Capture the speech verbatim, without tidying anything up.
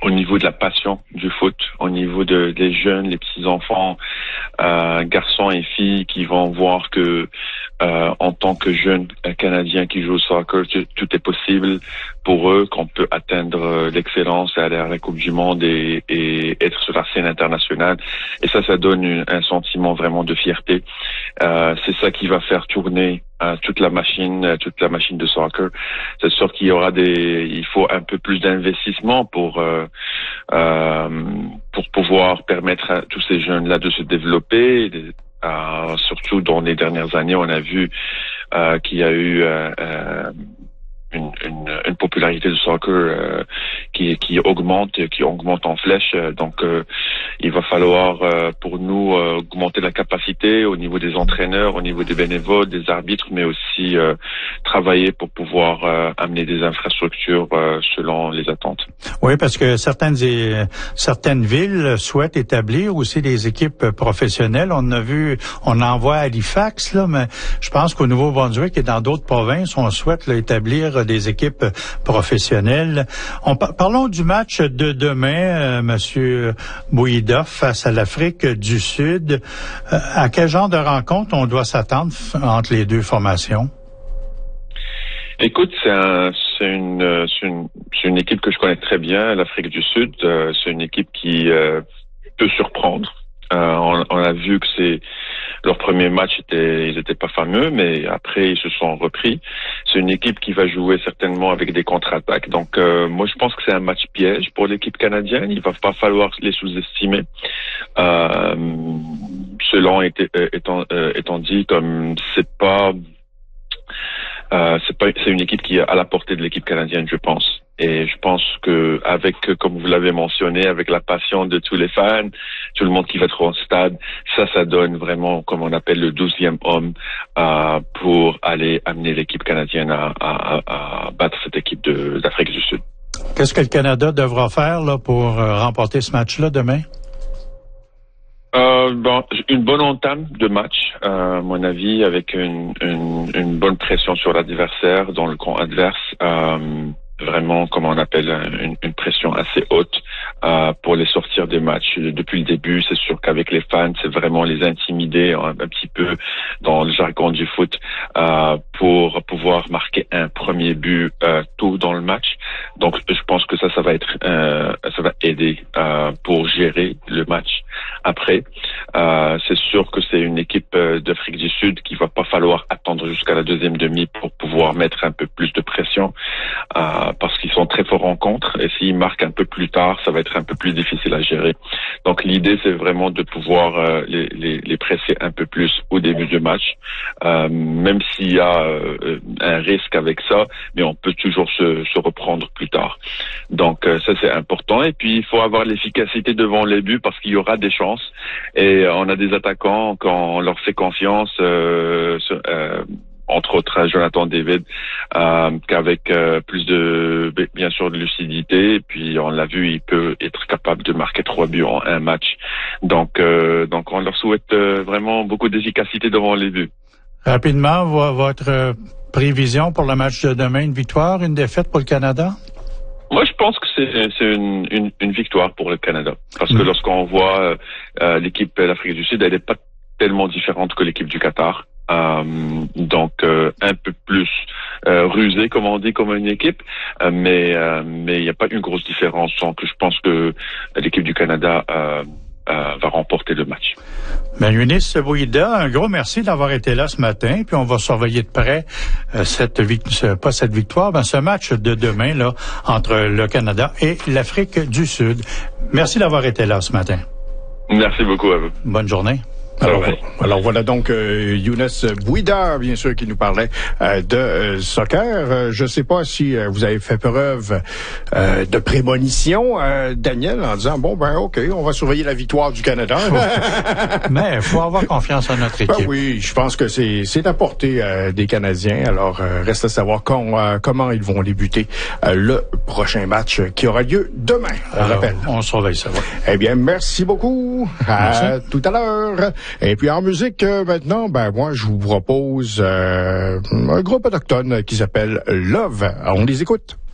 au niveau de la passion du foot, au niveau de, des jeunes, les petits-enfants, euh, garçons et filles qui vont voir que euh, en tant que jeunes Canadiens qui jouent au soccer, tout, tout est possible pour eux, qu'on peut atteindre l'excellence et aller à la Coupe du Monde et, et être sur la scène internationale. Et ça, ça donne une, un sentiment vraiment de fierté. Euh, c'est ça qui va faire tourner euh, toute la machine, toute la machine de soccer. C'est sûr qu'il y aura des, il faut un peu plus d'investissement pour euh, euh, pour pouvoir permettre à tous ces jeunes-là de se développer. Euh, surtout dans les dernières années, on a vu euh, qu'il y a eu euh, euh, Une, une, une popularité du soccer euh, qui, qui augmente, qui augmente en flèche. Donc, euh, il va falloir euh, pour nous euh, augmenter la capacité au niveau des entraîneurs, au niveau des bénévoles, des arbitres, mais aussi euh, travailler pour pouvoir euh, amener des infrastructures euh, selon les attentes. Oui, parce que certaines certaines villes souhaitent établir aussi des équipes professionnelles. On a vu, on en voit à Halifax, là, mais je pense qu'au Nouveau-Brunswick et dans d'autres provinces, on souhaite là, établir des équipes professionnelles. On, parlons du match de demain, euh, Monsieur Bouida, face à l'Afrique du Sud. Euh, à quel genre de rencontre on doit s'attendre entre les deux formations? Écoute, c'est, un, c'est, une, c'est, une, c'est une équipe que je connais très bien, l'Afrique du Sud. Euh, c'est une équipe qui euh, peut surprendre. Euh, on, on a vu que c'est leur premier match était, ils étaient pas fameux, mais après ils se sont repris. C'est une équipe qui va jouer certainement avec des contre-attaques. Donc euh, moi je pense que c'est un match piège pour l'équipe canadienne. Il va pas falloir les sous-estimer. Euh, selon été, étant, euh, étant dit, comme c'est pas, euh, c'est pas, c'est une équipe qui est à la portée de l'équipe canadienne, je pense. Et je pense que avec, comme vous l'avez mentionné, avec la passion de tous les fans, tout le monde qui va être au stade, ça, ça donne vraiment, comme on appelle, le douzième homme euh, pour aller amener l'équipe canadienne à, à, à battre cette équipe de, d'Afrique du Sud. Qu'est-ce que le Canada devra faire là pour euh, remporter ce match-là demain? Euh, bon, une bonne entame de match, euh, à mon avis, avec une, une, une bonne pression sur l'adversaire dans le camp adverse. Euh, vraiment, comme on appelle, une, une pression assez haute euh, pour les sortir des matchs. Depuis le début, c'est sûr qu'avec les fans, c'est vraiment les intimider un, un petit peu dans le jargon du foot euh, pour pouvoir marquer un premier but euh, tôt dans le match. Donc, je pense que ça, ça va être, euh, ça va aider euh, pour gérer le match. Après, euh, c'est sûr que c'est une équipe euh, d'Afrique du Sud qui va pas falloir attendre jusqu'à la deuxième demi pour pouvoir mettre un peu plus de pression. Euh, parce qu'ils sont très forts en contre, et s'ils marquent un peu plus tard, ça va être un peu plus difficile à gérer. Donc l'idée, c'est vraiment de pouvoir euh, les, les, les presser un peu plus au début du match, euh, même s'il y a euh, un risque avec ça, mais on peut toujours se, se reprendre plus tard. Donc euh, ça, c'est important. Et puis, il faut avoir l'efficacité devant les buts, parce qu'il y aura des chances, et on a des attaquants, quand on leur fait confiance, euh, euh, entre autres Jonathan David, euh, qu'avec euh, plus de, bien sûr, de lucidité, puis on l'a vu, il peut être capable de marquer trois buts en un match. Donc, euh, donc on leur souhaite euh, vraiment beaucoup d'efficacité devant les buts. Rapidement, votre prévision pour le match de demain, une victoire, une défaite pour le Canada? Moi, je pense que c'est, c'est une, une, une victoire pour le Canada, parce mmh. que lorsqu'on voit euh, l'équipe de l'Afrique du Sud, elle n'est pas tellement différente que l'équipe du Qatar. Euh, donc euh, un peu plus euh, rusé, comme on dit, comme une équipe, euh, mais euh, mais il n'y a pas une grosse différence. Donc je pense que l'équipe du Canada euh, euh, va remporter le match. Ben, Younis Bouida, un gros merci d'avoir été là ce matin, puis on va surveiller de près euh, cette victoire, pas cette victoire, ben ce match de demain là entre le Canada et l'Afrique du Sud. Merci d'avoir été là ce matin. Merci beaucoup à vous. Bonne journée. Alors, alors voilà donc euh, Younis Bouida, bien sûr, qui nous parlait euh, de euh, soccer. Euh, je ne sais pas si euh, vous avez fait preuve euh, de prémonition, euh, Daniel, en disant, bon, ben ok, on va surveiller la victoire du Canada. Mais il faut avoir confiance en notre équipe. Ben oui, je pense que c'est c'est à portée euh, des Canadiens. Alors, euh, reste à savoir quand, euh, comment ils vont débuter euh, le prochain match qui aura lieu demain, on alors, rappelle. On surveille ça, oui. Eh bien, merci beaucoup. Merci. À tout à l'heure. Et puis en musique, euh, maintenant, ben moi, je vous propose euh, un groupe autochtone qui s'appelle Love. On les écoute.